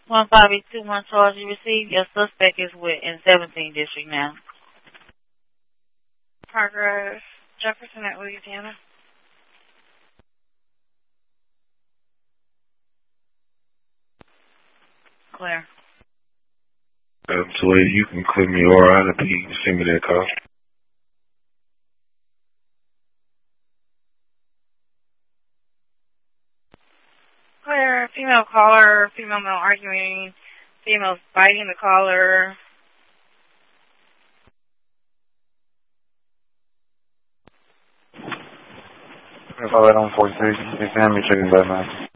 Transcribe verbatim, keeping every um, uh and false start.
one five eight two one charge you received. Your suspect is with in seventeenth District now. Progress, Jefferson at Louisiana. Clear. Um, so you can click me or I P, send me that call. Clear, female caller, female male arguing, female biting the caller. Call that on forty-six, it's Sammy checking that man.